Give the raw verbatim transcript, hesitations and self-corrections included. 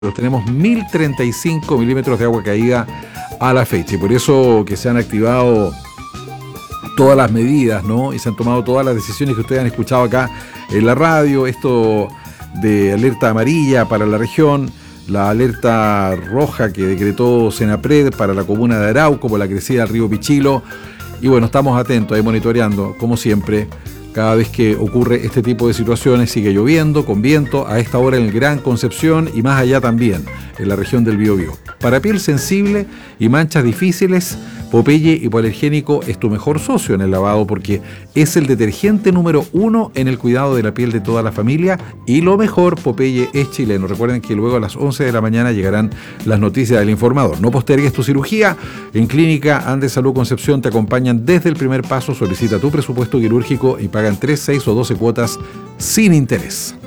Tenemos mil treinta y cinco milímetros de agua caída a la fecha y por eso que se han activado todas las medidas, ¿no? Y se han tomado todas las decisiones que ustedes han escuchado acá en la radio, esto de alerta amarilla para la región, la alerta roja que decretó Senapred para la comuna de Arauco por la crecida del río Pichilo. Y bueno, estamos atentos ahí monitoreando, como siempre. Cada vez que ocurre este tipo de situaciones, sigue lloviendo, con viento, a esta hora en el Gran Concepción y más allá también, en la región del Biobío. Para piel sensible y manchas difíciles, Popeye Hipoalergénico es tu mejor socio en el lavado porque es el detergente número uno en el cuidado de la piel de toda la familia y lo mejor, Popeye es chileno. Recuerden que luego a las once de la mañana llegarán las noticias del informador. No postergues tu cirugía. En Clínica Andes Salud Concepción te acompañan desde el primer paso. Solicita tu presupuesto quirúrgico y pagan tres, seis o doce cuotas sin interés.